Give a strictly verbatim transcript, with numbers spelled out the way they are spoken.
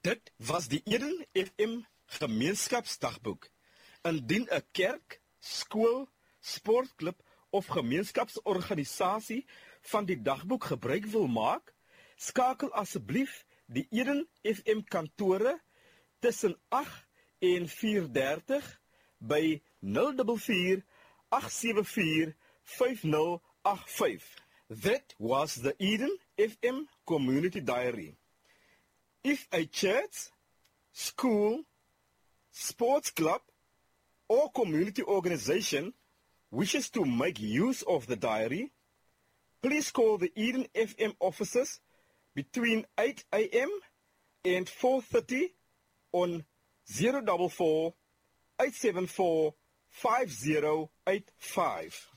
Dit was die Eden F M gemeenskapsdagboek. Indien 'n kerk, skool, sportklub of gemeenskapsorganisasie van die dagboek gebruik wil maak, skakel asseblief die Eden F M kantore tussen agt en vier dertig by nul vier vier, agt sewe vier, vyf nul agt vyf. That was the Eden F M Community Diary. If a church, school, sports club, or community organization wishes to make use of the diary, please call the Eden F M offices between eight a m and four thirty on zero four four, eight seven four, five zero eight five.